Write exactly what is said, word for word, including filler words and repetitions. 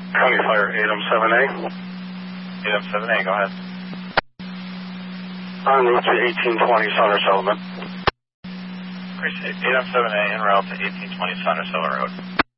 County Fire eight M seven A. eight M seven A, go ahead. En route to eighteen twenty Center Settlement. eight M seven A en route to eighteen twenty Center Settlement Road.